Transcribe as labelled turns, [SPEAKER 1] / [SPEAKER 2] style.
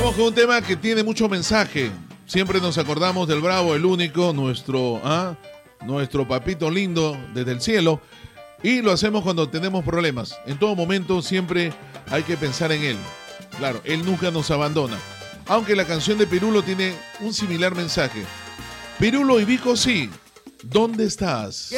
[SPEAKER 1] Vamos con un tema que tiene mucho mensaje. Siempre nos acordamos del Bravo, el único, nuestro papito lindo desde el cielo. Y lo hacemos cuando tenemos problemas. En todo momento siempre hay que pensar en él. Claro, él nunca nos abandona. Aunque la canción de Pirulo tiene un similar mensaje. Pirulo y Vico, sí. ¿Dónde estás?